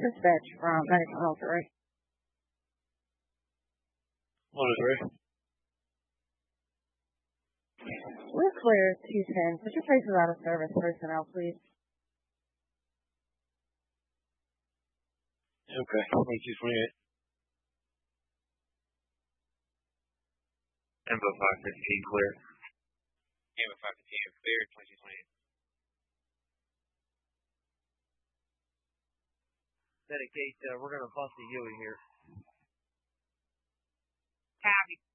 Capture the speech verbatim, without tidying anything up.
dispatch from ninety-one oh three. one oh three. We're clear two ten. Put your faces out of service personnel, please. Okay, twenty-two twenty-eight. Info five fifteen clear. Info five fifteen clear, twenty-two twenty-eight. Dedicate, uh, we're going to bust a Huey here. Copy.